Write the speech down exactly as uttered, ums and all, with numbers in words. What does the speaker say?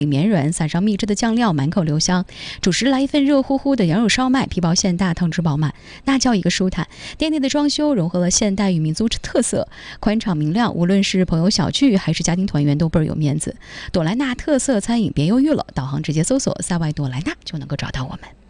绵软，撒上秘制的酱料，满口留香。主食来一份热乎乎的羊肉烧麦，皮薄馅大，汤汁饱满，那叫一个舒坦。店内的装修融合了现代与民族特色，宽敞明亮，无论是朋友小聚还是家庭团圆都倍儿有面子。朵莱纳特色餐饮别犹豫了，导航直接搜索塞外朵莱纳就能够找到我们。